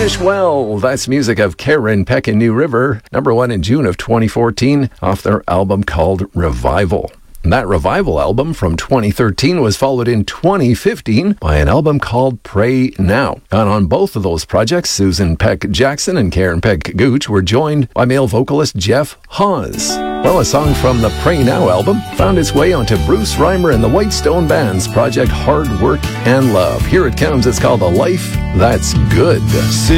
Finish Well. That's music of Karen Peck and New River, #1 in June of 2014, off their album called Revival. And that Revival album from 2013 was followed in 2015 by an album called Pray Now. And on both of those projects, Susan Peck Jackson and Karen Peck Gooch were joined by male vocalist Jeff Hawes. Well, a song from the Pray Now album found its way onto Bruce Reimer and the White Stone Band's project Hard Work and Love. Here it comes. It's called A Life That's Good.